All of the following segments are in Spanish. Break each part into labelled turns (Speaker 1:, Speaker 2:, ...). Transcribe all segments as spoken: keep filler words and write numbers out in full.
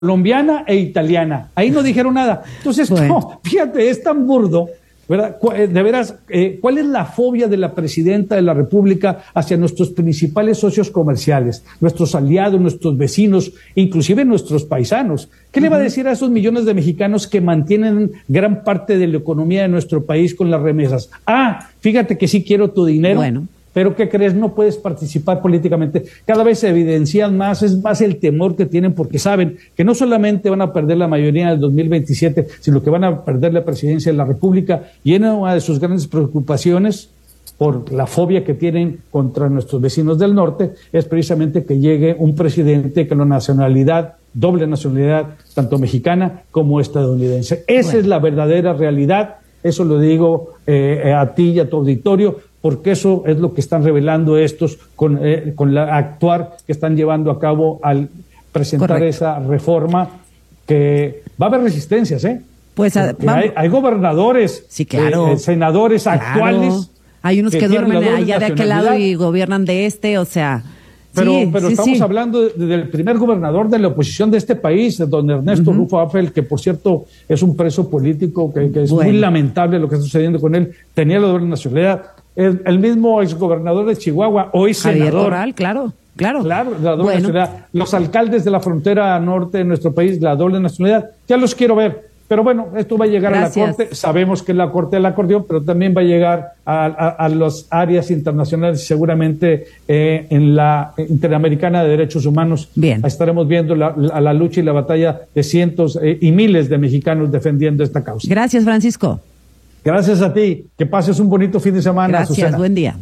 Speaker 1: colombiana e italiana. Ahí no dijeron nada. Entonces, bueno. no, fíjate, es tan burdo, ¿verdad? De veras, eh, ¿cuál es la fobia de la presidenta de la República hacia nuestros principales socios comerciales, nuestros aliados, nuestros vecinos, inclusive nuestros paisanos? ¿Qué uh-huh. le va a decir a esos millones de mexicanos que mantienen gran parte de la economía de nuestro país con las remesas? Ah, fíjate que sí quiero tu dinero.
Speaker 2: Bueno.
Speaker 1: Pero ¿qué crees? No puedes participar políticamente. Cada vez se evidencian más, es más el temor que tienen porque saben que no solamente van a perder la mayoría en el dos mil veintisiete, sino que van a perder la presidencia de la República. Y una de sus grandes preocupaciones, por la fobia que tienen contra nuestros vecinos del norte, es precisamente que llegue un presidente con la nacionalidad, doble nacionalidad, tanto mexicana como estadounidense. Esa bueno. es la verdadera realidad. Eso lo digo eh, a ti y a tu auditorio, porque eso es lo que están revelando estos con, eh, con la actuar que están llevando a cabo al presentar Correcto. esa reforma, que va a haber resistencias, ¿eh?
Speaker 2: Pues a,
Speaker 1: hay, hay gobernadores,
Speaker 2: sí, claro,
Speaker 1: eh, senadores claro. actuales.
Speaker 2: Hay unos que, que duermen allá de aquel lado y gobiernan de este, o sea...
Speaker 1: Pero,
Speaker 2: sí,
Speaker 1: pero
Speaker 2: sí,
Speaker 1: estamos
Speaker 2: sí.
Speaker 1: hablando de, del primer gobernador de la oposición de este país, don Ernesto uh-huh. Rufo Áfel, que por cierto es un preso político, que, que es bueno. muy lamentable lo que está sucediendo con él. Tenía la doble nacionalidad. El, el mismo exgobernador de Chihuahua, hoy
Speaker 2: Javier
Speaker 1: senador.
Speaker 2: Corral, claro, claro.
Speaker 1: Claro, la doble
Speaker 2: bueno.
Speaker 1: nacionalidad. Los alcaldes de la frontera norte de nuestro país, la doble nacionalidad. Ya los quiero ver. Pero bueno, esto va a llegar Gracias. a la Corte. Sabemos que es la Corte del acordeón, pero también va a llegar a, a, a las áreas internacionales y seguramente eh, en la Interamericana de Derechos Humanos.
Speaker 2: Bien.
Speaker 1: Estaremos viendo la, la, la lucha y la batalla de cientos eh, y miles de mexicanos defendiendo esta causa.
Speaker 2: Gracias, Francisco.
Speaker 1: Gracias a ti. Que pases un bonito fin de semana,
Speaker 2: Gracias,
Speaker 1: Susana.
Speaker 2: Buen día.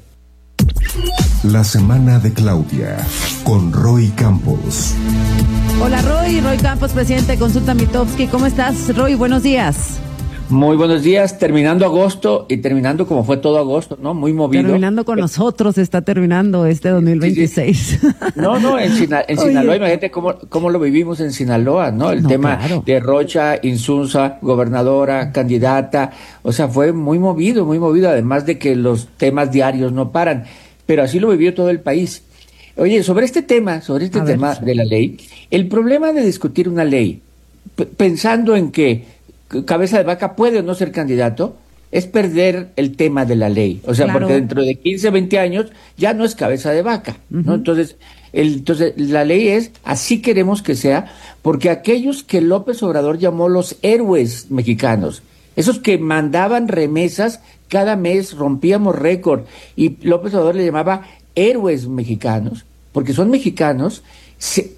Speaker 3: La semana de Claudia, con Roy Campos.
Speaker 2: Hola, Roy. Roy Campos, presidente de Consulta Mitofsky. ¿Cómo estás, Roy? Buenos días.
Speaker 4: Muy buenos días. Terminando agosto y terminando como fue todo agosto, ¿no? Muy movido.
Speaker 2: Terminando con nosotros, está terminando este dos mil veintiséis. Sí, sí.
Speaker 4: No, no, en, Sina, en Sinaloa, imagínate cómo, cómo lo vivimos en Sinaloa, ¿no? El no, tema claro. de Rocha, Insunza, gobernadora, candidata. O sea, fue muy movido, muy movido, además de que los temas diarios no paran. Pero así lo vivió todo el país. Oye, sobre este tema, sobre este A tema ver. de la ley, el problema de discutir una ley, p- pensando en que Cabeza de Vaca puede o no ser candidato, es perder el tema de la ley. O sea, claro. porque dentro de quince, veinte años ya no es Cabeza de Vaca, uh-huh. ¿no? Entonces, el, entonces, la ley es, así queremos que sea, porque aquellos que López Obrador llamó los héroes mexicanos, esos que mandaban remesas cada mes, rompíamos récord, y López Obrador le llamaba héroes mexicanos, porque son mexicanos, se,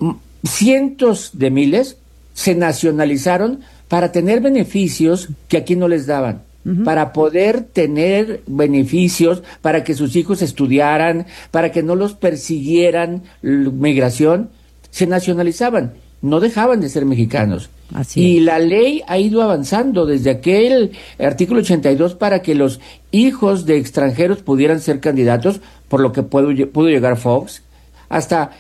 Speaker 4: cientos de miles se nacionalizaron para tener beneficios que aquí no les daban, uh-huh. para poder tener beneficios, para que sus hijos estudiaran, para que no los persiguieran migración, se nacionalizaban, no dejaban de ser mexicanos.
Speaker 2: Así
Speaker 4: y
Speaker 2: es.
Speaker 4: La ley ha ido avanzando desde aquel artículo ochenta y dos para que los hijos de extranjeros pudieran ser candidatos, por lo que pudo, pudo llegar Fox, hasta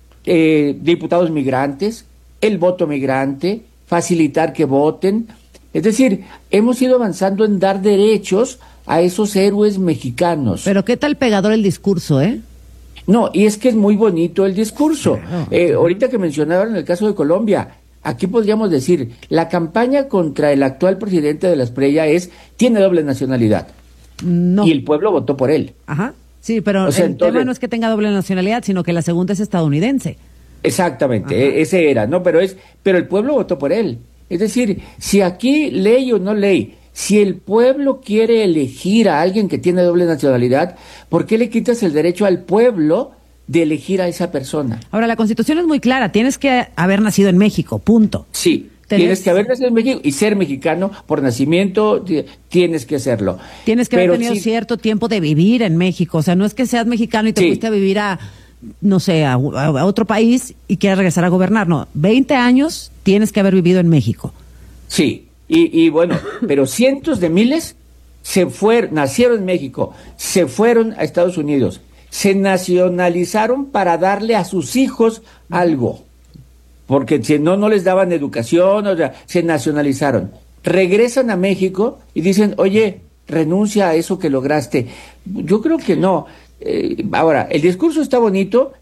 Speaker 4: eh, diputados migrantes, el voto migrante, facilitar que voten. Es decir, hemos ido avanzando en dar derechos a esos héroes mexicanos.
Speaker 2: Pero qué tal pegador el discurso, ¿eh?
Speaker 4: No, y es que es muy bonito el discurso.
Speaker 2: Claro.
Speaker 4: Eh, ahorita que mencionaban en el caso de Colombia, aquí podríamos decir, la campaña contra el actual presidente de la Espriella es, tiene doble nacionalidad.
Speaker 2: No.
Speaker 4: Y el pueblo votó por él.
Speaker 2: Ajá. Sí, pero
Speaker 4: o sea,
Speaker 2: el
Speaker 4: entonces,
Speaker 2: tema no es que tenga doble nacionalidad, sino que la segunda es estadounidense.
Speaker 4: Exactamente, Ajá. ese era, ¿no? Pero es, pero el pueblo votó por él. Es decir, si aquí ley o no ley, si el pueblo quiere elegir a alguien que tiene doble nacionalidad, ¿por qué le quitas el derecho al pueblo de elegir a esa persona?
Speaker 2: Ahora, la Constitución es muy clara, tienes que haber nacido en México, punto.
Speaker 4: Sí,
Speaker 2: ¿Tenés?
Speaker 4: Tienes que haber nacido en México y ser mexicano por nacimiento, tienes que hacerlo.
Speaker 2: Tienes que haber
Speaker 4: Pero
Speaker 2: tenido
Speaker 4: sí,
Speaker 2: cierto tiempo de vivir en México, o sea, no es que seas mexicano y te
Speaker 4: sí.
Speaker 2: fuiste a vivir a, no sé, a, a otro país y quieras regresar a gobernar, no, veinte años tienes que haber vivido en México.
Speaker 4: Sí, y, y bueno, pero cientos de miles se fueron, nacieron en México, se fueron a Estados Unidos, se nacionalizaron para darle a sus hijos algo, porque si no, no les daban educación, o sea, se nacionalizaron. Regresan a México y dicen, oye, renuncia a eso que lograste. Yo creo que no. Eh, ahora, el discurso está bonito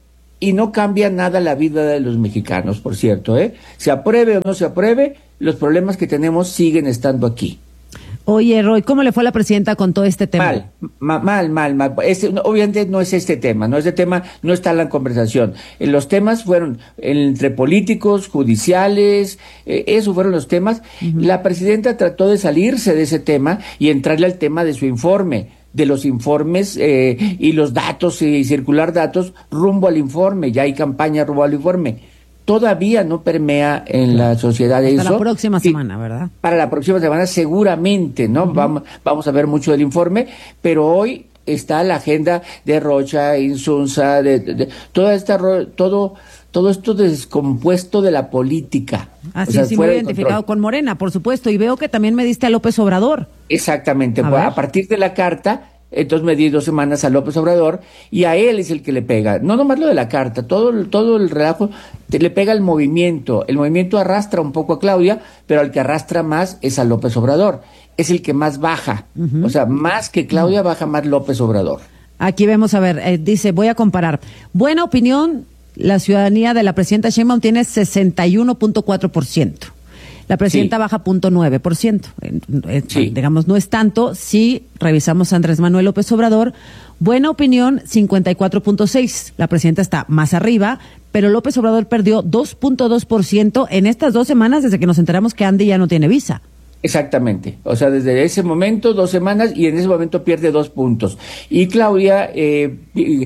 Speaker 4: y no cambia nada la vida de los mexicanos, por cierto, ¿eh? Se apruebe o no se apruebe, los problemas que tenemos siguen estando aquí.
Speaker 2: Oye, Roy, ¿cómo le fue a la presidenta con todo este tema?
Speaker 4: Mal, ma, mal, mal, mal. Este, obviamente no es este tema, no este tema, no está en la conversación. Eh, los temas fueron entre políticos, judiciales, eh, esos fueron los temas. Uh-huh. La presidenta trató de salirse de ese tema y entrarle al tema de su informe, de los informes eh, y los datos y circular datos rumbo al informe. Ya hay campaña rumbo al informe. Todavía no permea en la sociedad eso.
Speaker 2: Para la próxima semana, ¿verdad?
Speaker 4: Para la próxima semana seguramente, ¿no? Uh-huh. Vamos, vamos a ver mucho del informe, pero hoy está la agenda de Rocha, Insunza, de, de, de toda esta, todo, todo esto descompuesto de la política.
Speaker 2: Así o sea, sí, muy identificado con Morena, por supuesto, y veo que también me diste a López Obrador.
Speaker 4: Exactamente, a, pues, a partir de la carta. Entonces me di dos semanas a López Obrador y a él es el que le pega. No nomás lo de la carta, todo, todo el relajo te, le pega el movimiento. El movimiento arrastra un poco a Claudia, pero el que arrastra más es a López Obrador. Es el que más baja. Uh-huh. O sea, más que Claudia uh-huh. baja más López Obrador.
Speaker 2: Aquí vemos, a ver, eh, dice, voy a comparar. Buena opinión, la ciudadanía de la presidenta Sheinbaum tiene sesenta y uno punto cuatro por ciento. La presidenta sí. baja cero punto nueve por ciento. Sí. Digamos, no es tanto. Si revisamos a Andrés Manuel López Obrador, buena opinión, cincuenta y cuatro punto seis. La presidenta está más arriba, pero López Obrador perdió dos punto dos por ciento en estas dos semanas desde que nos enteramos que Andy ya no tiene visa.
Speaker 4: Exactamente, o sea, desde ese momento, dos semanas, y en ese momento pierde dos puntos. Y Claudia eh,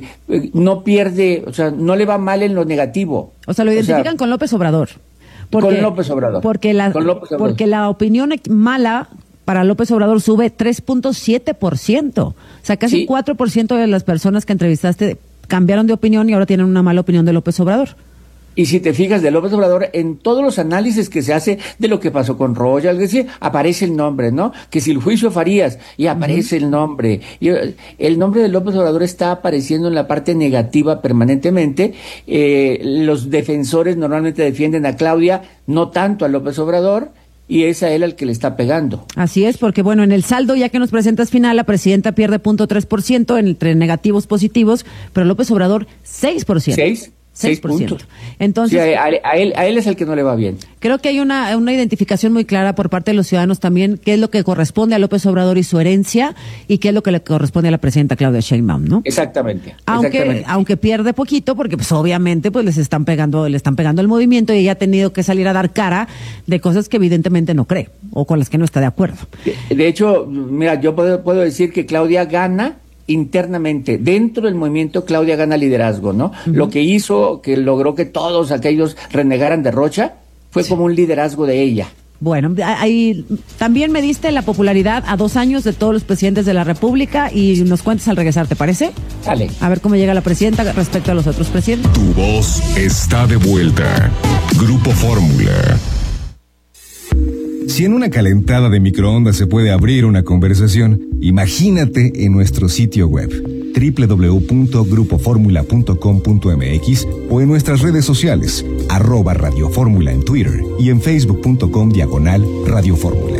Speaker 4: no pierde, o sea, no le va mal en lo negativo.
Speaker 2: O sea, lo identifican o sea, con López Obrador. Porque,
Speaker 4: con López Obrador.
Speaker 2: Porque la,
Speaker 4: con López Obrador.
Speaker 2: Porque la opinión mala para López Obrador sube tres punto siete por ciento. O sea, casi sí. cuatro por ciento de las personas que entrevistaste cambiaron de opinión y ahora tienen una mala opinión de López Obrador.
Speaker 4: Y si te fijas de López Obrador, en todos los análisis que se hace de lo que pasó con Rocha, es decir, aparece el nombre, ¿no? Que si el juicio Farías, y aparece uh-huh. el nombre. Y el nombre de López Obrador está apareciendo en la parte negativa permanentemente. Eh, los defensores normalmente defienden a Claudia, no tanto a López Obrador, y es a él al que le está pegando.
Speaker 2: Así es, porque bueno, en el saldo, ya que nos presentas final, la presidenta pierde cero punto tres por ciento entre negativos positivos, pero López Obrador seis por ciento.
Speaker 4: ¿seis?
Speaker 2: seis por ciento.
Speaker 4: Puntos.
Speaker 2: Entonces,
Speaker 4: sí, a, a, él, a él es el que no le va bien.
Speaker 2: Creo que hay una, una identificación muy clara por parte de los ciudadanos también, qué es lo que corresponde a López Obrador y su herencia, y qué es lo que le corresponde a la presidenta Claudia Sheinbaum, ¿no?
Speaker 4: Exactamente.
Speaker 2: Aunque,
Speaker 4: exactamente.
Speaker 2: aunque pierde poquito, porque pues obviamente pues les están pegando, le están pegando el movimiento y ella ha tenido que salir a dar cara de cosas que evidentemente no cree, o con las que no está de acuerdo.
Speaker 4: De, de hecho, mira, yo puedo, puedo decir que Claudia gana internamente, dentro del movimiento. Claudia gana liderazgo, ¿no? Uh-huh. Lo que hizo, que logró que todos aquellos renegaran de Rocha, fue sí. como un liderazgo de ella.
Speaker 2: Bueno, ahí también me diste la popularidad a dos años de todos los presidentes de la República y nos cuentas al regresar, ¿te parece?
Speaker 4: Dale.
Speaker 2: A ver cómo llega la presidenta respecto a los otros presidentes.
Speaker 3: Tu voz está de vuelta. Grupo Fórmula. Si en una calentada de microondas se puede abrir una conversación, imagínate en nuestro sitio web doble u doble u doble u punto grupo fórmula punto com punto m x o en nuestras redes sociales, arroba Radio Fórmula en Twitter y en facebook punto com diagonal Radio Fórmula.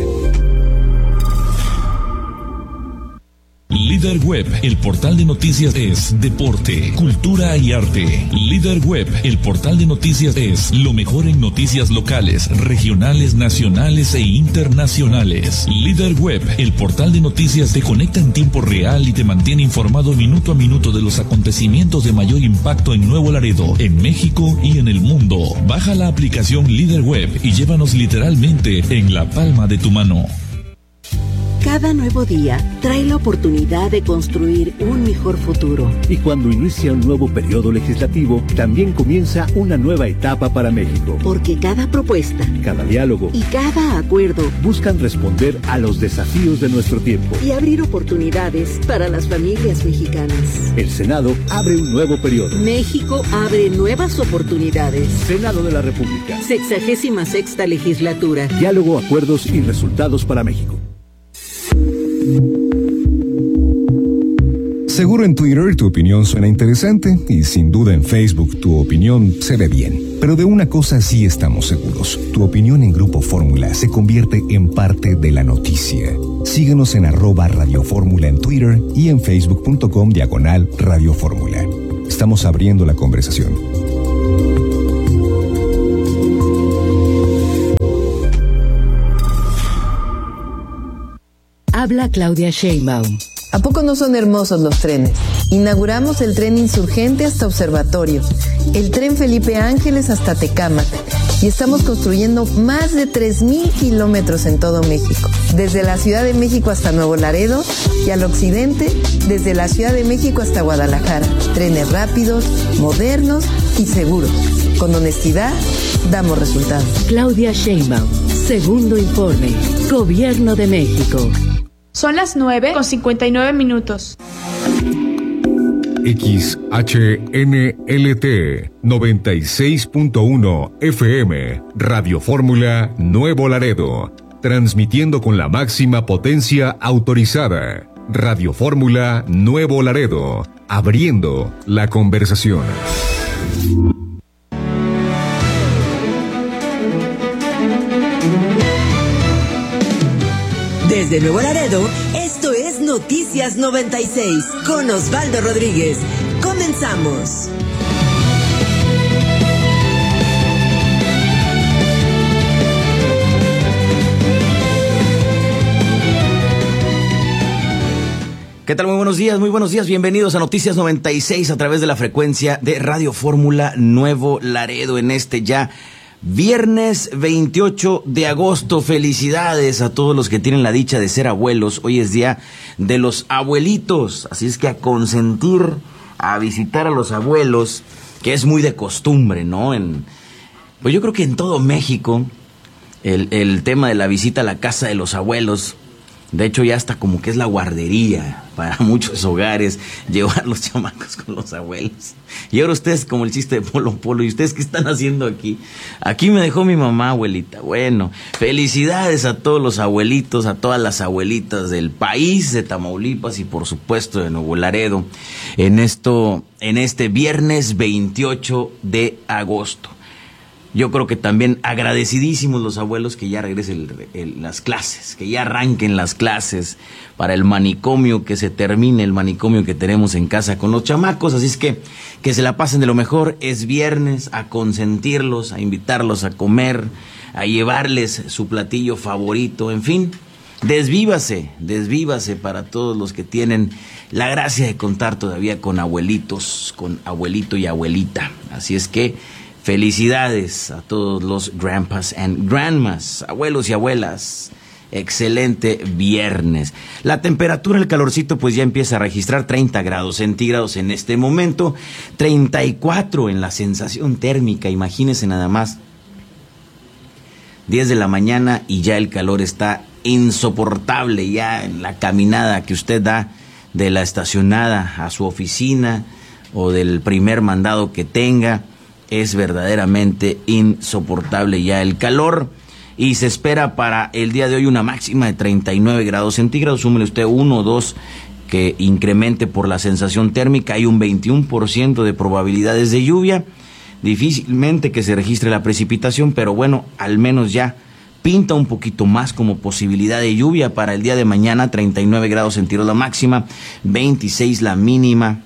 Speaker 5: Líder Web, el portal de noticias es deporte, cultura y arte. Líder Web, el portal de noticias es lo mejor en noticias locales, regionales, nacionales e internacionales. Líder Web, el portal de noticias te conecta en tiempo real y te mantiene informado minuto a minuto de los acontecimientos de mayor impacto en Nuevo Laredo, en México y en el mundo. Baja la aplicación Líder Web y llévanos literalmente en la palma de tu mano.
Speaker 6: Cada nuevo día trae la oportunidad de construir un mejor futuro.
Speaker 7: Y cuando inicia un nuevo periodo legislativo, también comienza una nueva etapa para México.
Speaker 6: Porque cada propuesta,
Speaker 7: cada diálogo
Speaker 6: y cada acuerdo
Speaker 7: buscan responder a los desafíos de nuestro tiempo
Speaker 6: y abrir oportunidades para las familias mexicanas.
Speaker 7: El Senado abre un nuevo periodo.
Speaker 6: México abre nuevas oportunidades.
Speaker 7: Senado de la República.
Speaker 6: Sexagésima sexta legislatura.
Speaker 7: Diálogo, acuerdos y resultados para México.
Speaker 3: Seguro en Twitter tu opinión suena interesante y sin duda en Facebook tu opinión se ve bien. Pero de una cosa sí estamos seguros. Tu opinión en Grupo Fórmula se convierte en parte de la noticia. Síguenos en arroba Radio Fórmula en Twitter y en facebook punto com diagonal Radio Fórmula. estamos abriendo la conversación.
Speaker 8: Habla Claudia Sheinbaum.
Speaker 9: ¿A poco no son hermosos los trenes? Inauguramos el tren Insurgente hasta Observatorio, el tren Felipe Ángeles hasta Tecámac, y estamos construyendo más de tres mil kilómetros en todo México, desde la Ciudad de México hasta Nuevo Laredo y al occidente, desde la Ciudad de México hasta Guadalajara. Trenes rápidos, modernos y seguros. Con honestidad, damos resultados.
Speaker 8: Claudia Sheinbaum, segundo informe, Gobierno de México.
Speaker 10: Son las nueve con cincuenta y nueve minutos.
Speaker 3: X H N L T noventa y seis punto uno F M, Radio Fórmula Nuevo Laredo, transmitiendo con la máxima potencia autorizada. Radio Fórmula Nuevo Laredo, abriendo la conversación.
Speaker 11: Desde Nuevo Laredo, esto es Noticias noventa y seis con Osvaldo Rodríguez. Comenzamos.
Speaker 12: ¿Qué tal? Muy buenos días, muy buenos días. Bienvenidos a Noticias noventa y seis a través de la frecuencia de Radio Fórmula Nuevo Laredo en este ya viernes veintiocho de agosto. Felicidades a todos los que tienen la dicha de ser abuelos. Hoy es día de los abuelitos, así es que a consentir, a visitar a los abuelos, que es muy de costumbre, ¿no? En, pues yo creo que en todo México el, el tema de la visita a la casa de los abuelos, de hecho ya hasta como que es la guardería para muchos hogares, llevar los chamacos con los abuelos. Y ahora ustedes, como el chiste de Polo Polo, ¿y ustedes qué están haciendo aquí? Aquí me dejó mi mamá, abuelita. Bueno, felicidades a todos los abuelitos, a todas las abuelitas del país, de Tamaulipas y por supuesto de Nuevo Laredo, en esto, en este viernes veintiocho de agosto. Yo creo que también agradecidísimos los abuelos que ya regresen el, el, las clases, que ya arranquen las clases para el manicomio, que se termine el manicomio que tenemos en casa con los chamacos. Así es que que se la pasen de lo mejor. Es viernes, a consentirlos, a invitarlos a comer, a llevarles su platillo favorito, en fin. Desvívase, desvívase para todos los que tienen la gracia de contar todavía con abuelitos, con abuelito y abuelita. Así es que felicidades a todos los grandpas and grandmas, abuelos y abuelas. Excelente viernes. La temperatura, el calorcito, pues ya empieza a registrar treinta grados centígrados en este momento, treinta y cuatro en la sensación térmica. Imagínense nada más, diez de la mañana y ya el calor está insoportable. Ya en la caminada que usted da de la estacionada a su oficina o del primer mandado que tenga, es verdaderamente insoportable ya el calor. Y se espera para el día de hoy una máxima de treinta y nueve grados centígrados. Súmele usted uno o dos que incremente por la sensación térmica. Hay un veintiuno por ciento de probabilidades de lluvia. Difícilmente que se registre la precipitación, pero bueno, al menos ya pinta un poquito más como posibilidad de lluvia para el día de mañana. treinta y nueve grados centígrados la máxima, veintiséis la mínima.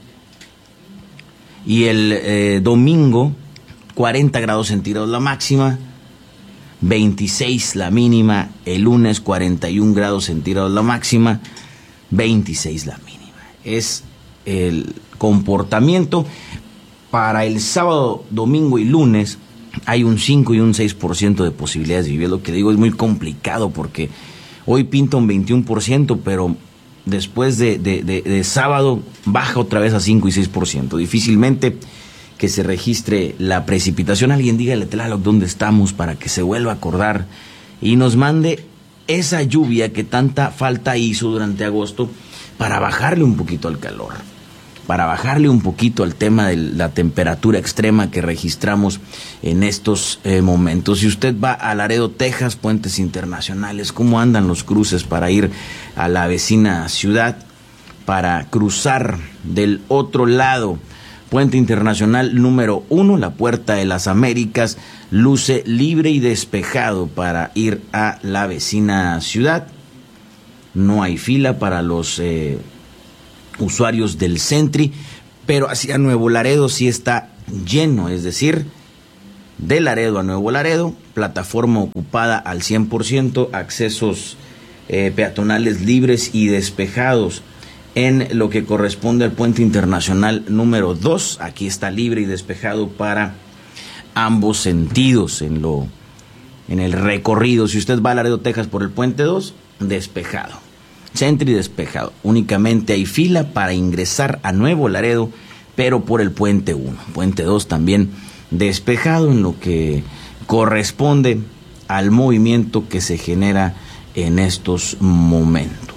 Speaker 12: Y el eh, domingo, cuarenta grados centígrados la máxima, veintiséis la mínima. El lunes, cuarenta y uno grados centígrados la máxima, veintiséis la mínima. Es el comportamiento. Para el sábado, domingo y lunes hay un cinco y un seis por ciento de posibilidades de lluvia. Lo que digo es muy complicado porque hoy pinta un veintiuno por ciento, pero después de, de, de, de sábado baja otra vez a cinco y seis por ciento. Difícilmente que se registre la precipitación. Alguien dígale, Tlaloc, dónde estamos para que se vuelva a acordar y nos mande esa lluvia que tanta falta hizo durante agosto para bajarle un poquito al calor, para bajarle un poquito al tema de la temperatura extrema que registramos en estos eh, momentos. Si usted va a Laredo, Texas, puentes internacionales, ¿cómo andan los cruces para ir a la vecina ciudad? Para cruzar del otro lado, puente internacional número uno, la Puerta de las Américas, luce libre y despejado para ir a la vecina ciudad. No hay fila para los Eh, usuarios del Sentry, pero hacia Nuevo Laredo sí está lleno, es decir, de Laredo a Nuevo Laredo, plataforma ocupada al cien por ciento, accesos eh, peatonales libres y despejados en lo que corresponde al puente internacional número dos. Aquí está libre y despejado para ambos sentidos en lo en el recorrido. Si usted va a Laredo, Texas por el puente dos, despejado, centro y despejado. Únicamente hay fila para ingresar a Nuevo Laredo, pero por el puente uno. Puente dos también despejado en lo que corresponde al movimiento que se genera en estos momentos.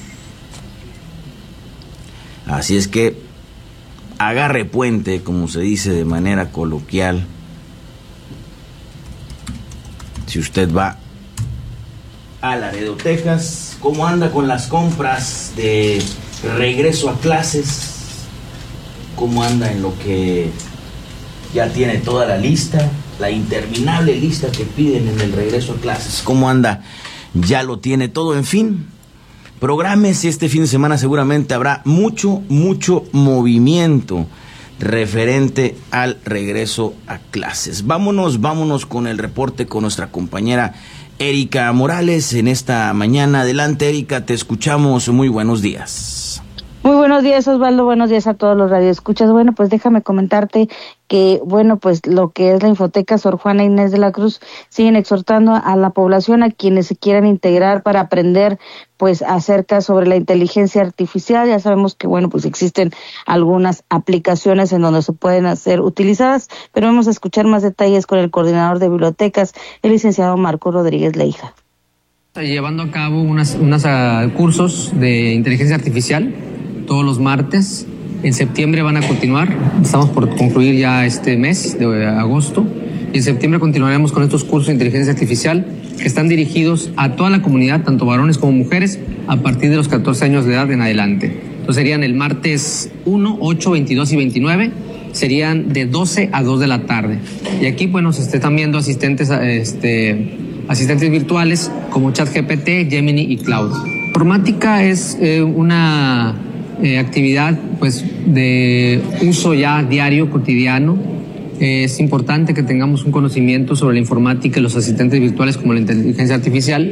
Speaker 12: Así es que agarre puente, como se dice de manera coloquial, si usted va a Laredo, Texas. ¿Cómo anda con las compras de regreso a clases? ¿Cómo anda en lo que ya tiene toda la lista, la interminable lista que piden en el regreso a clases? ¿Cómo anda? Ya lo tiene todo. En fin, prográmese, este fin de semana seguramente habrá mucho, mucho movimiento referente al regreso a clases. Vámonos, vámonos con el reporte con nuestra compañera Erika Morales en esta mañana. Adelante, Erika, te escuchamos. Muy buenos días.
Speaker 13: Muy buenos días, Osvaldo. Buenos días a todos los radioescuchas. Bueno, pues déjame comentarte que, bueno, pues lo que es la Infoteca Sor Juana Inés de la Cruz siguen exhortando a la población, a quienes se quieran integrar para aprender, pues, acerca sobre la inteligencia artificial. Ya sabemos que, bueno, pues existen algunas aplicaciones en donde se pueden ser utilizadas, pero vamos a escuchar más detalles con el coordinador de bibliotecas, el licenciado Marco Rodríguez Leija.
Speaker 14: Llevando a cabo unas, unas uh, cursos de inteligencia artificial todos los martes. En septiembre van a continuar, estamos por concluir ya este mes de agosto, y en septiembre continuaremos con estos cursos de inteligencia artificial que están dirigidos a toda la comunidad, tanto varones como mujeres, a partir de los catorce años de edad en adelante. Entonces serían el martes uno, ocho, veintidós y veintinueve, serían de doce a dos de la tarde. Y aquí, bueno, se están viendo asistentes, este, asistentes virtuales como ChatGPT, Gemini y Cloud. Informática es eh, una Eh, actividad pues de uso ya diario, cotidiano. Eh, es importante que tengamos un conocimiento sobre la informática y los asistentes virtuales como la inteligencia artificial.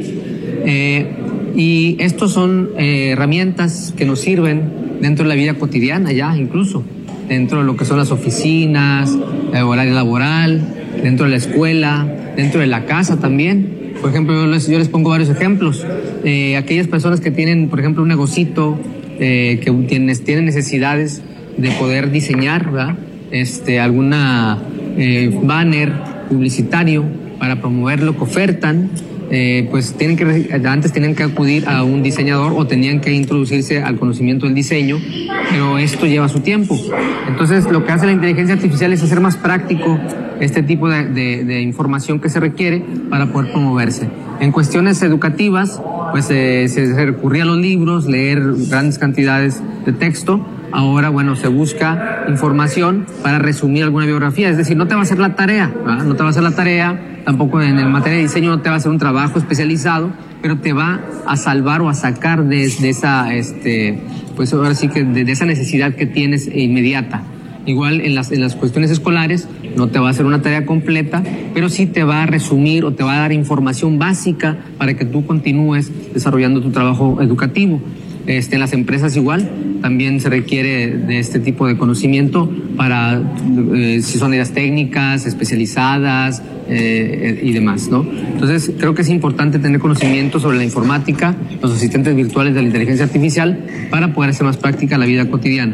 Speaker 14: Eh, y estos son eh, herramientas que nos sirven dentro de la vida cotidiana ya, incluso dentro de lo que son las oficinas, el horario laboral, dentro de la escuela, dentro de la casa también. Por ejemplo, yo les, yo les pongo varios ejemplos. Eh, aquellas personas que tienen, por ejemplo, un negocito, Eh, que tienen, tienen necesidades de poder diseñar, ¿verdad? Este, alguna eh, banner publicitario para promover lo que ofertan, eh, pues tienen que, antes tenían que acudir a un diseñador o tenían que introducirse al conocimiento del diseño, pero esto lleva su tiempo. Entonces, lo que hace la inteligencia artificial es hacer más práctico este tipo de, de, de información que se requiere para poder promoverse. En cuestiones educativas, pues eh, se, se recurría a los libros, leer grandes cantidades de texto. Ahora, bueno, se busca información para resumir alguna biografía, es decir, no te va a hacer la tarea, ¿verdad? No te va a hacer la tarea, tampoco en el materia de diseño no te va a hacer un trabajo especializado, pero te va a salvar o a sacar de, de esa, este, pues ahora sí que de, de esa necesidad que tienes inmediata. Igual en las, en las cuestiones escolares no te va a hacer una tarea completa, pero sí te va a resumir o te va a dar información básica para que tú continúes desarrollando tu trabajo educativo. Este, en las empresas igual, también se requiere de este tipo de conocimiento para, eh, si son áreas técnicas, especializadas eh, y demás, ¿no? Entonces, creo que es importante tener conocimiento sobre la informática, los asistentes virtuales de la inteligencia artificial, para poder hacer más práctica la vida cotidiana.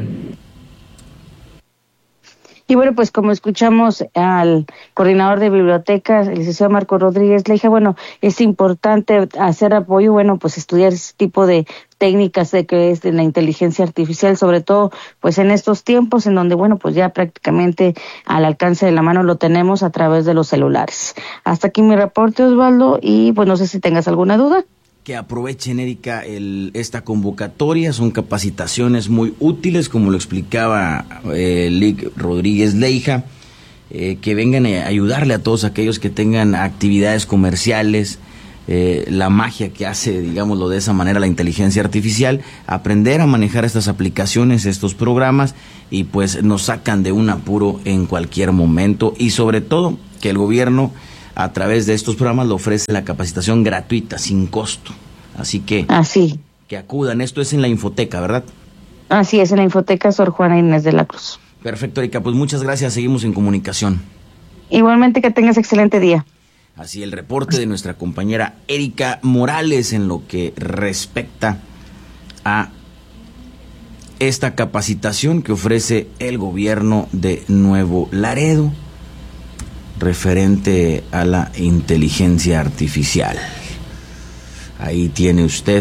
Speaker 13: Y bueno, pues como escuchamos al coordinador de bibliotecas, el licenciado Marco Rodríguez, le dije, bueno, es importante hacer apoyo, bueno, pues estudiar ese tipo de técnicas de que es de la inteligencia artificial, sobre todo pues en estos tiempos en donde, bueno, pues ya prácticamente al alcance de la mano lo tenemos a través de los celulares. Hasta aquí mi reporte, Osvaldo, y pues no sé si tengas alguna duda.
Speaker 12: Que aprovechen, Erika, el, esta convocatoria, son capacitaciones muy útiles, como lo explicaba eh, Lic Rodríguez Leija, eh, que vengan a ayudarle a todos aquellos que tengan actividades comerciales, eh, la magia que hace, digámoslo de esa manera, la inteligencia artificial, aprender a manejar estas aplicaciones, estos programas, y pues nos sacan de un apuro en cualquier momento, y sobre todo que el gobierno a través de estos programas le ofrece la capacitación gratuita, sin costo. Así que
Speaker 13: Así.
Speaker 12: que acudan. Esto es en la Infoteca, ¿verdad?
Speaker 13: Así es, en la Infoteca Sor Juana Inés de la Cruz.
Speaker 12: Perfecto, Erika, pues muchas gracias, seguimos en comunicación.
Speaker 13: Igualmente, que tengas excelente día.
Speaker 12: Así el reporte de nuestra compañera Erika Morales en lo que respecta a esta capacitación que ofrece el gobierno de Nuevo Laredo referente a la inteligencia artificial. Ahí tiene usted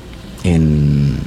Speaker 12: en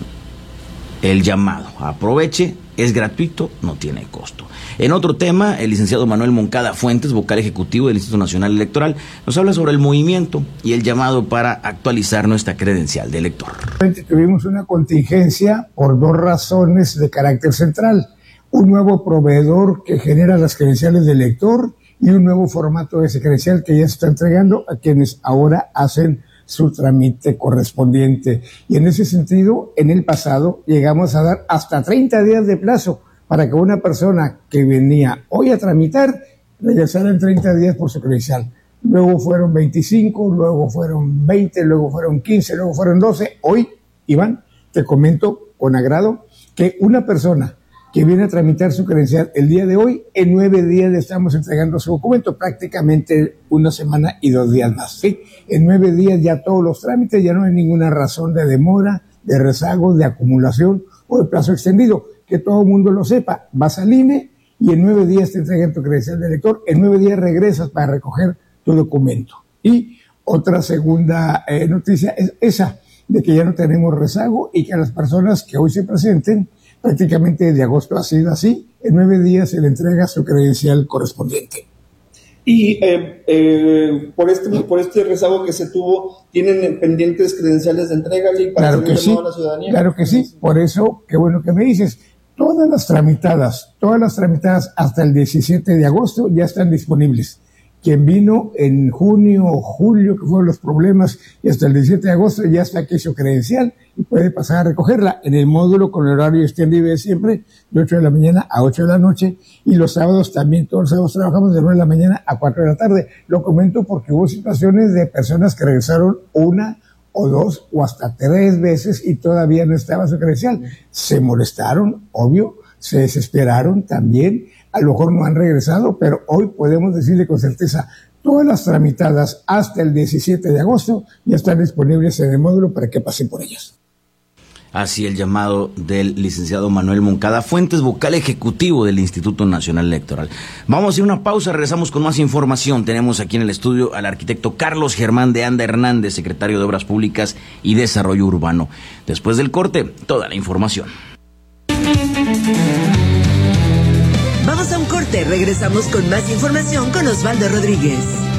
Speaker 12: el llamado. Aproveche, es gratuito, no tiene costo. En otro tema, el licenciado Manuel Moncada Fuentes, vocal ejecutivo del Instituto Nacional Electoral, nos habla sobre el movimiento y el llamado para actualizar nuestra credencial de elector.
Speaker 15: Tuvimos una contingencia por dos razones de carácter central. Un nuevo proveedor que genera las credenciales de elector y un nuevo formato de ese credencial que ya se está entregando a quienes ahora hacen su trámite correspondiente. Y en ese sentido, en el pasado, llegamos a dar hasta treinta días de plazo para que una persona que venía hoy a tramitar regresara en treinta días por su credencial. Luego fueron veinticinco, luego fueron veinte, luego fueron quince, luego fueron doce. Hoy, Iván, te comento con agrado que una persona que viene a tramitar su credencial el día de hoy, en nueve días le estamos entregando su documento, prácticamente una semana y dos días más, ¿sí? En nueve días ya todos los trámites, ya no hay ninguna razón de demora, de rezago, de acumulación o de plazo extendido. Que todo el mundo lo sepa, vas al I N E y en nueve días te entregan tu credencial de elector, en nueve días regresas para recoger tu documento. Y otra segunda eh, noticia es esa, de que ya no tenemos rezago y que a las personas que hoy se presenten, prácticamente desde agosto ha sido así, en nueve días se le entrega su credencial correspondiente.
Speaker 16: Y eh, eh, por este por este rezago que se tuvo, ¿tienen pendientes credenciales de entrega para
Speaker 15: claro que sí, a la ciudadanía? Claro que sí, por eso, qué bueno que me dices. Todas las tramitadas, todas las tramitadas hasta el diecisiete de agosto ya están disponibles. Quien vino en junio o julio, que fueron los problemas, y hasta el diecisiete de agosto ya está aquí su credencial y puede pasar a recogerla en el módulo con el horario extendido de siempre, de ocho de la mañana a ocho de la noche, y los sábados también, todos los sábados trabajamos de nueve de la mañana a cuatro de la tarde. Lo comento porque hubo situaciones de personas que regresaron una o dos o hasta tres veces y todavía no estaba su credencial. Se molestaron, obvio, se desesperaron también, a lo mejor no han regresado, pero hoy podemos decirle con certeza, todas las tramitadas hasta el diecisiete de agosto ya están disponibles en el módulo para que pasen por ellas.
Speaker 12: Así el llamado del licenciado Manuel Moncada Fuentes, vocal ejecutivo del Instituto Nacional Electoral. Vamos a ir a una pausa, regresamos con más información. Tenemos aquí en el estudio al arquitecto Carlos Germán de Anda Hernández, secretario de Obras Públicas y Desarrollo Urbano. Después del corte, toda la información.
Speaker 11: Vamos a un corte, regresamos con más información con Osvaldo Rodríguez.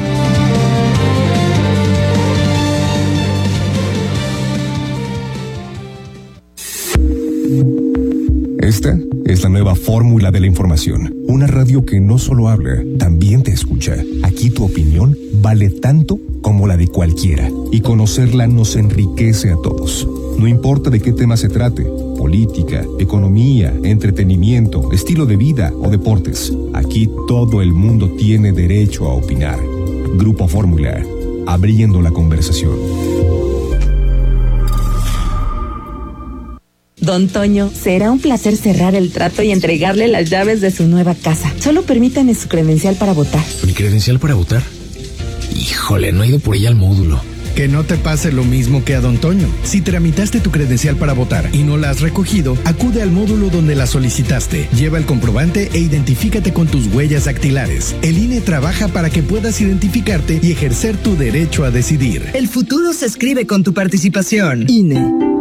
Speaker 3: Esta es la nueva fórmula de la información. Una radio que no solo habla, también te escucha. Aquí tu opinión vale tanto como la de cualquiera. Y conocerla nos enriquece a todos. No importa de qué tema se trate, política, economía, entretenimiento, estilo de vida o deportes. Aquí todo el mundo tiene derecho a opinar. Grupo Fórmula, abriendo la conversación.
Speaker 17: Don Toño, será un placer cerrar el trato y entregarle las llaves de su nueva casa. Solo permítame su credencial para votar.
Speaker 18: ¿Mi credencial para votar? Híjole, no he ido por ella al módulo.
Speaker 19: Que no te pase lo mismo que a Don Toño. Si tramitaste tu credencial para votar y no la has recogido, acude al módulo donde la solicitaste. Lleva el comprobante e identifícate con tus huellas dactilares. El I N E trabaja para que puedas identificarte y ejercer tu derecho a decidir.
Speaker 11: El futuro se escribe con tu participación. I N E.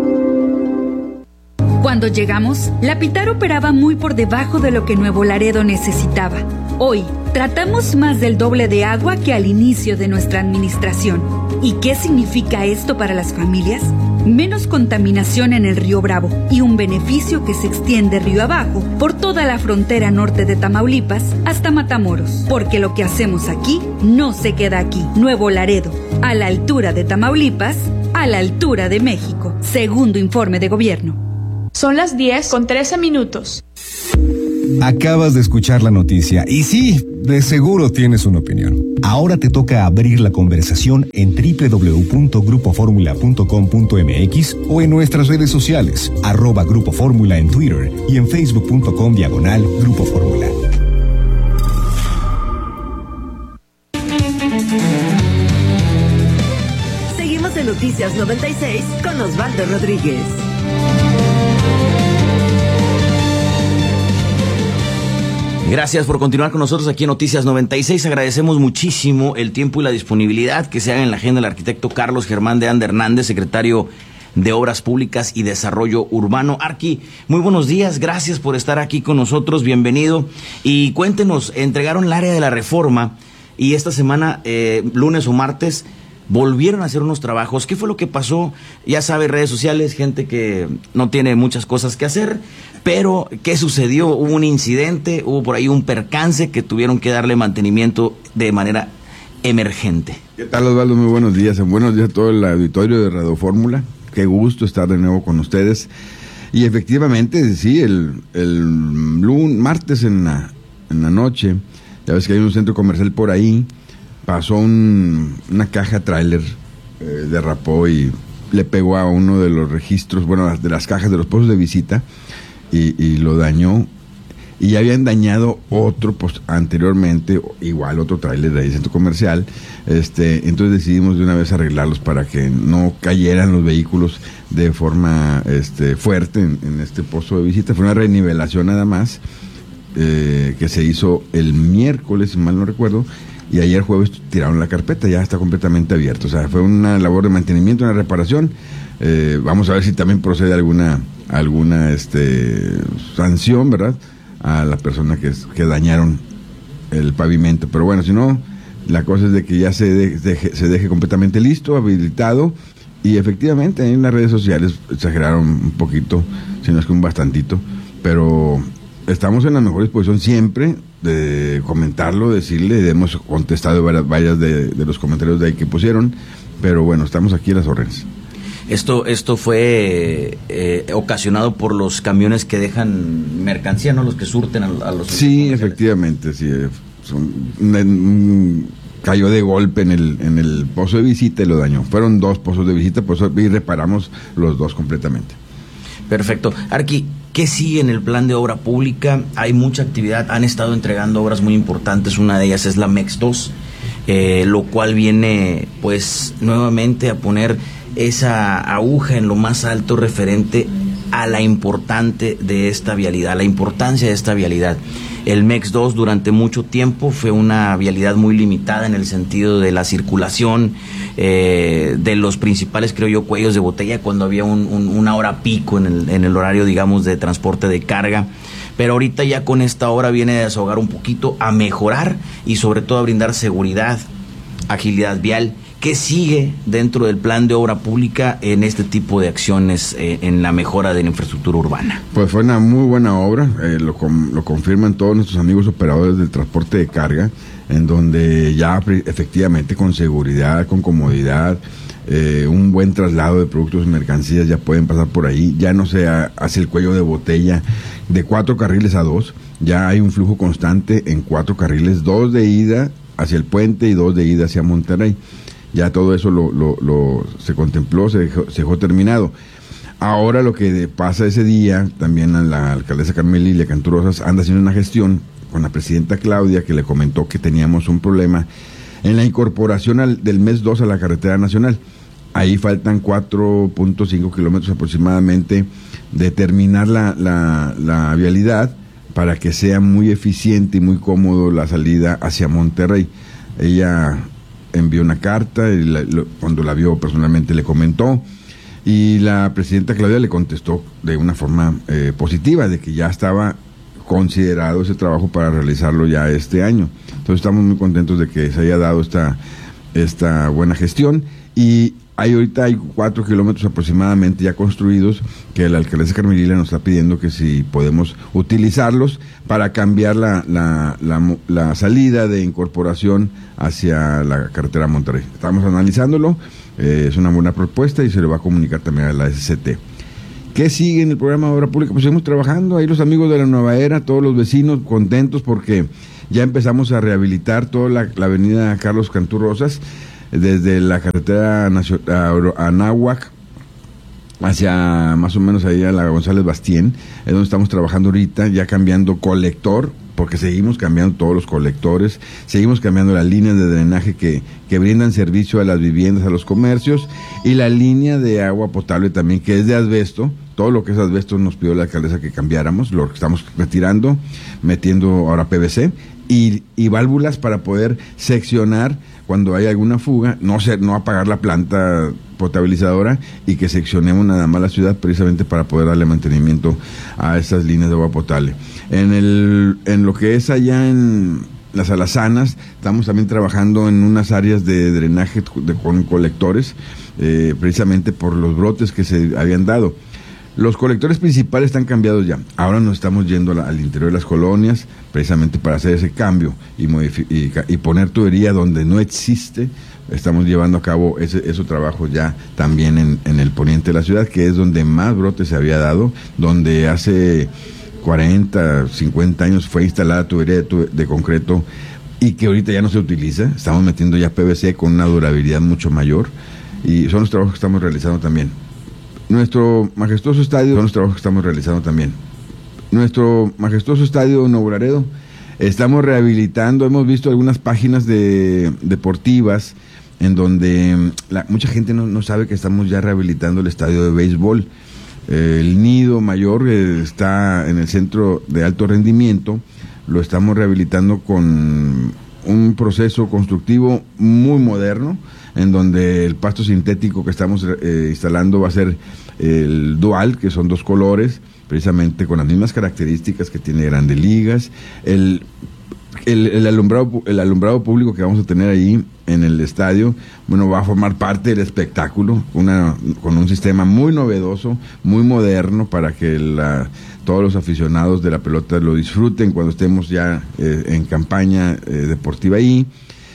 Speaker 20: Cuando llegamos, la Pitar operaba muy por debajo de lo que Nuevo Laredo necesitaba. Hoy, tratamos más del doble de agua que al inicio de nuestra administración. ¿Y qué significa esto para las familias? menos contaminación en el río Bravo y un beneficio que se extiende río abajo por toda la frontera norte de Tamaulipas hasta Matamoros. Porque lo que hacemos aquí no se queda aquí. Nuevo Laredo, a la altura de Tamaulipas, a la altura de México. Segundo informe de gobierno.
Speaker 10: Son las diez con trece minutos.
Speaker 3: Acabas de escuchar la noticia y sí, de seguro tienes una opinión. Ahora te toca abrir la conversación en doble u doble u doble u punto grupo fórmula punto com punto m x o en nuestras redes sociales, arroba Grupo Fórmula en Twitter y en facebook punto com diagonal Grupo Fórmula.
Speaker 11: Seguimos en Noticias noventa y seis con Osvaldo Rodríguez.
Speaker 12: Gracias por continuar con nosotros aquí en Noticias noventa y seis. Agradecemos muchísimo el tiempo y la disponibilidad que se haga en la agenda del arquitecto Carlos Germán de Anda Hernández, secretario de Obras Públicas y Desarrollo Urbano. Arqui, muy buenos días, gracias por estar aquí con nosotros, bienvenido. Y cuéntenos, entregaron el área de la reforma y esta semana, eh, lunes o martes, volvieron a hacer unos trabajos. ¿Qué fue lo que pasó? Ya sabe, redes sociales, gente que no tiene muchas cosas que hacer, pero ¿qué sucedió? Hubo un incidente, hubo por ahí un percance que tuvieron que darle mantenimiento de manera emergente.
Speaker 21: ¿Qué tal, Osvaldo? Muy buenos días. Buenos días a todo el auditorio de Radio Fórmula. Qué gusto estar de nuevo con ustedes. Y efectivamente, sí, el, el lunes, martes en la, en la noche, ya ves que hay un centro comercial por ahí, pasó un, una caja tráiler, eh, derrapó y le pegó a uno de los registros, bueno, de las cajas de los pozos de visita y, y lo dañó. Y ya habían dañado otro, pues anteriormente, igual otro tráiler de ahí, centro comercial. Este, entonces decidimos de una vez arreglarlos para que no cayeran los vehículos de forma este, fuerte en, en este pozo de visita. Fue una renivelación nada más, eh, que se hizo el miércoles, si mal no recuerdo. Y ayer jueves tiraron la carpeta, ya está completamente abierto. O sea, fue una labor de mantenimiento, una reparación. Eh, vamos a ver si también procede alguna alguna este sanción, ¿verdad?, a la persona que, que dañaron el pavimento. Pero bueno, si no, la cosa es de que ya se deje, se deje completamente listo, habilitado. Y efectivamente, en las redes sociales exageraron un poquito, si no es que un bastantito. Pero estamos en la mejor disposición siempre de comentarlo, decirle, hemos contestado varias, varias de, de los comentarios de ahí que pusieron, pero bueno, estamos aquí a las órdenes.
Speaker 12: Esto, esto fue eh, ocasionado por los camiones que dejan mercancía, ¿no? Los que surten a, a los...
Speaker 21: Sí, efectivamente, sí. Son, un, un, cayó de golpe en el, en el pozo de visita y lo dañó. Fueron dos pozos de visita, pues, y reparamos los dos completamente.
Speaker 12: Perfecto. Arqui, ¿qué sigue en el plan de obra pública? Hay mucha actividad, han estado entregando obras muy importantes, una de ellas es la MEX dos, eh, lo cual viene pues nuevamente a poner esa aguja en lo más alto referente a la importante de esta vialidad, la importancia de esta vialidad. El MEX dos durante mucho tiempo fue una vialidad muy limitada en el sentido de la circulación, eh, de los principales, creo yo, cuellos de botella cuando había un, un, una hora pico en el, en el horario, digamos, de transporte de carga. Pero ahorita ya con esta obra viene a desahogar un poquito, a mejorar y sobre todo a brindar seguridad, agilidad vial. ¿Qué sigue dentro del plan de obra pública en este tipo de acciones eh, en la mejora de la infraestructura urbana?
Speaker 21: Pues fue una muy buena obra, eh, lo, lo confirman todos nuestros amigos operadores del transporte de carga, en donde ya efectivamente con seguridad, con comodidad, eh, un buen traslado de productos y mercancías ya pueden pasar por ahí, ya no se hace el cuello de botella de cuatro carriles a dos, ya hay un flujo constante en cuatro carriles, dos de ida hacia el puente y dos de ida hacia Monterrey. Ya todo eso lo, lo, lo se contempló, se dejó, se dejó terminado. Ahora lo que pasa ese día, también a la alcaldesa Carmen Lilia Canturosas anda haciendo una gestión con la presidenta Claudia, que le comentó que teníamos un problema en la incorporación al, del mes dos a la carretera nacional. Ahí faltan cuatro punto cinco kilómetros aproximadamente de terminar la, la, la vialidad para que sea muy eficiente y muy cómodo la salida hacia Monterrey. Ella envió una carta y la, lo, cuando la vio personalmente le comentó y la presidenta Claudia le contestó de una forma eh, positiva, de que ya estaba considerado ese trabajo para realizarlo ya este año. Entonces estamos muy contentos de que se haya dado esta esta buena gestión. Y hay ahorita hay cuatro kilómetros aproximadamente ya construidos que la alcaldesa Carmelilla nos está pidiendo que si podemos utilizarlos para cambiar la, la, la, la salida de incorporación hacia la carretera Monterrey. Estamos analizándolo, eh, es una buena propuesta y se le va a comunicar también a la S C T. ¿Qué sigue en el programa de Obra Pública? Pues seguimos trabajando, ahí los amigos de la Nueva Era, todos los vecinos contentos porque ya empezamos a rehabilitar toda la, la avenida Carlos Cantú Rosas, desde la carretera nacional a Anáhuac hacia más o menos ahí a la González Bastien, es donde estamos trabajando ahorita, ya cambiando colector, porque seguimos cambiando todos los colectores, seguimos cambiando las líneas de drenaje que, que brindan servicio a las viviendas, a los comercios, y la línea de agua potable también, que es de asbesto. Todo lo que es asbesto nos pidió la alcaldesa que cambiáramos, lo que estamos retirando, metiendo ahora P V C, y, y válvulas para poder seccionar cuando hay alguna fuga, no ser, no apagar la planta potabilizadora y que seccionemos nada más la ciudad precisamente para poder darle mantenimiento a esas líneas de agua potable. En el, en lo que es allá en las Alazanas, estamos también trabajando en unas áreas de drenaje de, con colectores, eh, precisamente por los brotes que se habían dado. Los colectores principales están cambiados ya. Ahora nos estamos yendo la, al interior de las colonias, precisamente para hacer ese cambio y, y, y poner tubería donde no existe. Estamos llevando a cabo ese, esos trabajos ya también en, en el poniente de la ciudad, que es donde más brotes se había dado, donde hace cuarenta, cincuenta años fue instalada tubería de, tu, de concreto y que ahorita ya no se utiliza. Estamos metiendo ya P V C con una durabilidad mucho mayor y son los trabajos que estamos realizando también. Nuestro majestuoso estadio, son los trabajos que estamos realizando también. Nuestro majestuoso estadio Nuevo Laredo, estamos rehabilitando, hemos visto algunas páginas de deportivas en donde la, mucha gente no, no sabe que estamos ya rehabilitando el estadio de béisbol. Eh, el nido mayor eh, está en el centro de alto rendimiento, lo estamos rehabilitando con un proceso constructivo muy moderno, en donde el pasto sintético que estamos eh, instalando va a ser el dual, que son dos colores, precisamente con las mismas características que tiene Grandes Ligas. El, el, el, alumbrado, el alumbrado público que vamos a tener ahí en el estadio, bueno, va a formar parte del espectáculo, una, con un sistema muy novedoso, muy moderno, para que la, todos los aficionados de la pelota lo disfruten cuando estemos ya eh, en campaña eh, deportiva ahí.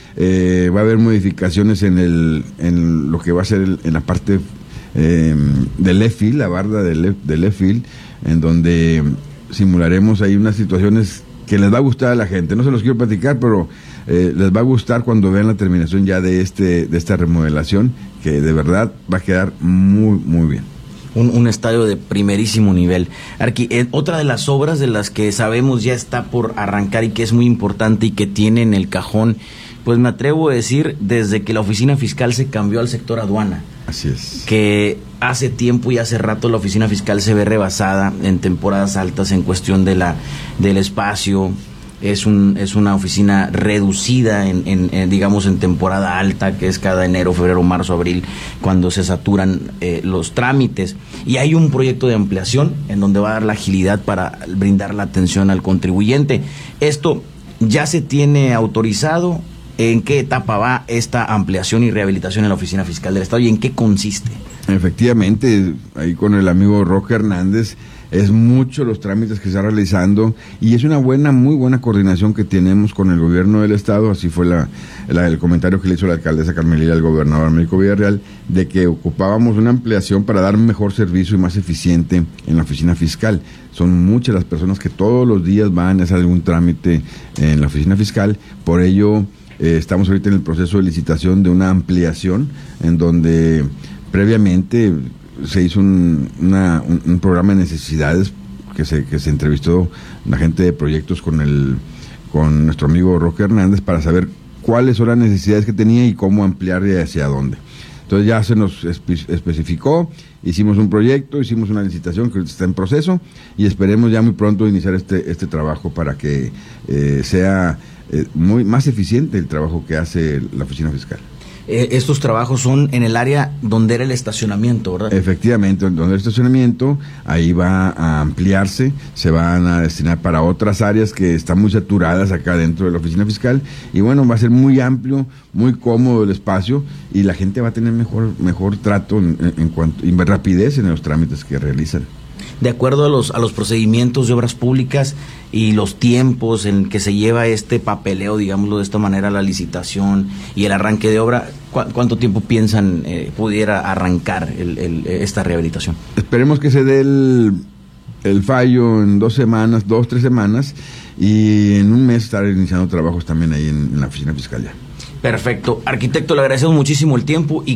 Speaker 21: Eh, va a haber modificaciones en el en lo que va a ser el, en la parte eh, del left field, la barda del left, del left field, en donde simularemos ahí unas situaciones que les va a gustar a la gente. No se los quiero platicar, pero eh, les va a gustar cuando vean la terminación ya de este de esta remodelación, que de verdad va a quedar muy, muy bien.
Speaker 12: Un, un estadio de primerísimo nivel. Arqui, eh, otra de las obras de las que sabemos ya está por arrancar y que es muy importante y que tiene en el cajón, pues me atrevo a decir, desde que la oficina fiscal se cambió al sector aduana.
Speaker 21: Así es.
Speaker 12: Que hace tiempo y hace rato la oficina fiscal se ve rebasada en temporadas altas en cuestión de la del espacio. Es un es una oficina reducida en, en, en digamos en temporada alta, que es cada enero, febrero, marzo, abril, cuando se saturan eh, los trámites. Y hay un proyecto de ampliación en donde va a dar la agilidad para brindar la atención al contribuyente. Esto ya se tiene autorizado. ¿En qué etapa va esta ampliación y rehabilitación en la Oficina Fiscal del Estado y en qué consiste?
Speaker 21: Efectivamente, ahí con el amigo Roque Hernández, es mucho los trámites que se están realizando y es una buena, muy buena coordinación que tenemos con el gobierno del Estado. Así fue la, la, el comentario que le hizo la alcaldesa Carmelilla al gobernador Américo Villarreal, de que ocupábamos una ampliación para dar un mejor servicio y más eficiente en la Oficina Fiscal. Son muchas las personas que todos los días van a hacer algún trámite en la Oficina Fiscal, por ello Eh, estamos ahorita en el proceso de licitación de una ampliación en donde previamente se hizo un, una, un, un programa de necesidades que se, que se entrevistó la gente de proyectos con el con nuestro amigo Roque Hernández para saber cuáles son las necesidades que tenía y cómo ampliar y hacia dónde. Entonces ya se nos espe- especificó, hicimos un proyecto, hicimos una licitación que está en proceso y esperemos ya muy pronto iniciar este, este trabajo para que eh, sea Eh, muy más eficiente el trabajo que hace la oficina fiscal.
Speaker 12: eh, estos trabajos son en el área donde era el estacionamiento, ¿verdad?
Speaker 21: Efectivamente, donde era el estacionamiento, ahí va a ampliarse, se van a destinar para otras áreas que están muy saturadas acá dentro de la oficina fiscal, y bueno, va a ser muy amplio, muy cómodo el espacio, y la gente va a tener mejor, mejor trato en, en, en cuanto, y rapidez en los trámites que realizan.
Speaker 12: De acuerdo a los a los procedimientos de obras públicas y los tiempos en que se lleva este papeleo, digámoslo de esta manera, la licitación y el arranque de obra, ¿cu ¿cuánto tiempo piensan eh, pudiera arrancar el, el, esta rehabilitación?
Speaker 21: Esperemos que se dé el, el fallo en dos semanas, dos, tres semanas, y en un mes estar iniciando trabajos también ahí en, en la oficina fiscal ya.
Speaker 12: Perfecto. Arquitecto, le agradecemos muchísimo el tiempo y